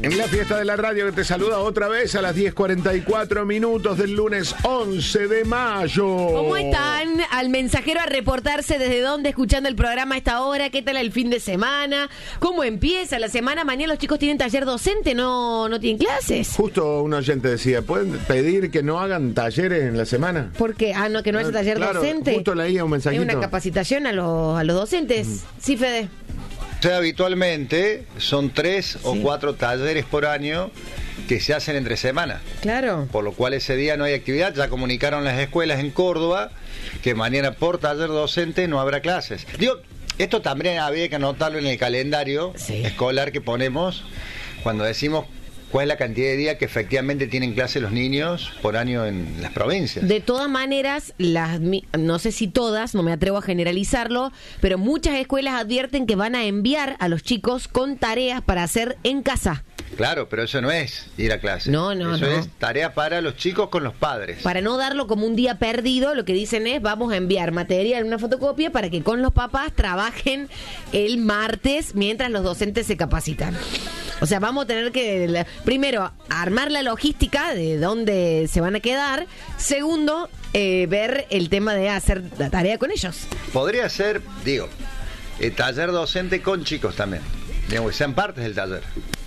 En la fiesta de la radio que te saluda otra vez a las 10:44 minutos del lunes 11 de mayo. ¿Cómo están? Al mensajero a reportarse desde dónde, escuchando el programa a esta hora. ¿Qué tal el fin de semana? ¿Cómo empieza la semana? Mañana los chicos tienen taller docente, no tienen clases. Justo un oyente decía, ¿pueden pedir que no hagan talleres en la semana? ¿Por qué? No, que no haya taller docente. Justo leía un mensajito. Es una capacitación a los docentes. Sí, Fede. O sea, habitualmente son 3 o 4 talleres por año que se hacen entre semana. Claro. Por lo cual ese día no hay actividad. Ya comunicaron las escuelas en Córdoba que mañana por taller docente no habrá clases. Digo, esto también había que anotarlo en el calendario escolar que ponemos cuando decimos cuál es la cantidad de días que efectivamente tienen clase los niños por año en las provincias. De todas maneras, no sé si todas, no me atrevo a generalizarlo, pero muchas escuelas advierten que van a enviar a los chicos con tareas para hacer en casa. Claro, pero eso no es ir a clase. No. Eso es tarea para los chicos con los padres. Para no darlo como un día perdido, lo que dicen es, vamos a enviar material en una fotocopia para que con los papás trabajen el martes mientras los docentes se capacitan. O sea, vamos a tener que, primero, armar la logística de dónde se van a quedar. Segundo, ver el tema de hacer la tarea con ellos. Podría ser, taller docente con chicos también. Digamos, que sean partes del taller.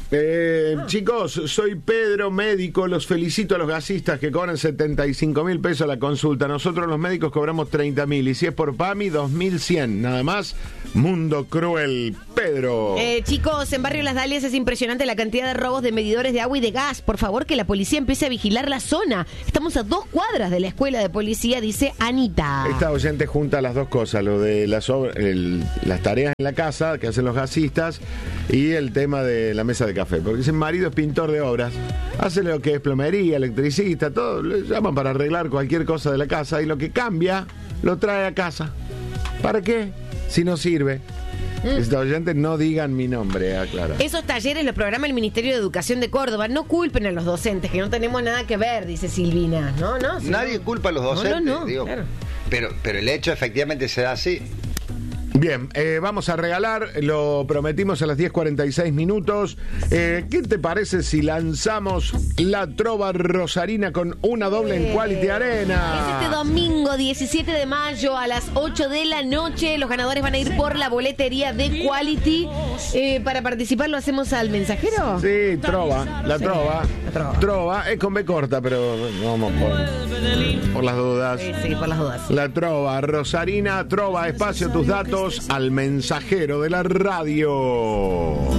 Chicos, soy Pedro, médico. Los felicito a los gasistas que cobran 75.000 pesos la consulta. Nosotros los médicos cobramos 30.000 y si es por PAMI 2.100. Nada más. Mundo cruel, Pedro. Chicos, en Barrio Las Dalias es impresionante la cantidad de robos de medidores de agua y de gas. Por favor, que la policía empiece a vigilar la zona. Estamos a 2 cuadras de la escuela de policía, dice Anita. Esta oyente junta las dos cosas, lo de las tareas en la casa que hacen los gasistas y el tema de la mesa de café. Porque ese marido es pintor de obras, hace lo que es plomería, electricista, todo. Le llaman para arreglar cualquier cosa de la casa y lo que cambia lo trae a casa. ¿Para qué? Si no sirve. Estos oyentes no digan mi nombre, aclara. Esos talleres los programa el Ministerio de Educación de Córdoba. No culpen a los docentes, que no tenemos nada que ver, dice Silvina. No. Nadie culpa a los docentes, claro. Pero el hecho efectivamente se da así. Bien, vamos a regalar, lo prometimos a las 10:46 minutos. ¿Qué te parece si lanzamos la trova rosarina con una doble en Quality Arena? Es este domingo 17 de mayo a las 8 de la noche. Los ganadores van a ir por la boletería de Quality. Para participar, ¿lo hacemos al mensajero? Sí, trova, la trova. Trova, es con B corta, pero vamos por las dudas. Sí, por las dudas. La trova rosarina, trova, espacio, tus datos al mensajero de la radio.